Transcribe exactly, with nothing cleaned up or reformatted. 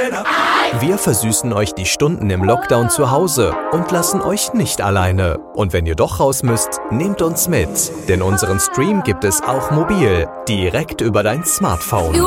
Wir versüßen euch die Stunden im Lockdown zu Hause und lassen euch nicht alleine. Und wenn ihr doch raus müsst, nehmt uns mit. Denn unseren Stream gibt es auch mobil, direkt über dein Smartphone.